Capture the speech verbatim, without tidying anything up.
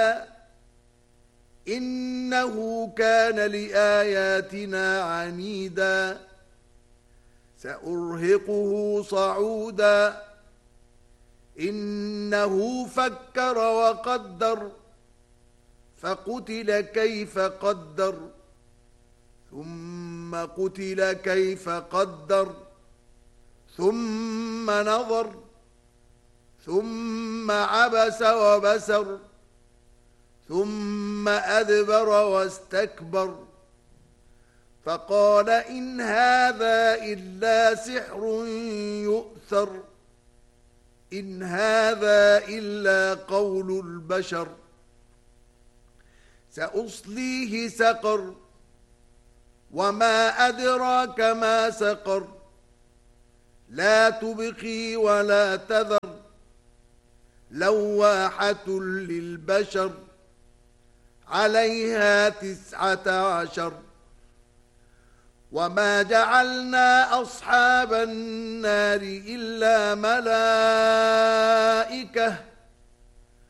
إنه كان لآياتنا عنيدا سأرهقه صعودا إنه فكر وقدر فقتل كيف قدر ثم قتل كيف قدر ثم نظر ثم عبس وبسر ثم أدبر واستكبر فقال إن هذا إلا سحر يؤثر إن هذا إلا قول البشر سأصليه سقر وما أدراك ما سقر لا تبقي ولا تذر لواحة للبشر عليها تسعة عشر وما جعلنا أصحاب النار إلا ملائكة